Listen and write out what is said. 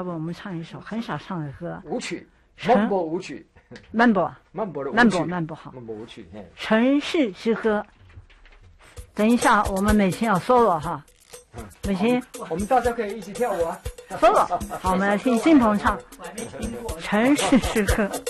要不我们唱一首很少唱的歌， 舞曲，曼波舞曲， 曼波曼波的舞曲， 曼波好， 曼波舞曲， 城市之歌。等一下，我们美琴要 solo 哈，美琴， 我们大家可以一起跳舞啊 solo。好，我们来听金鹏唱《城市之歌》。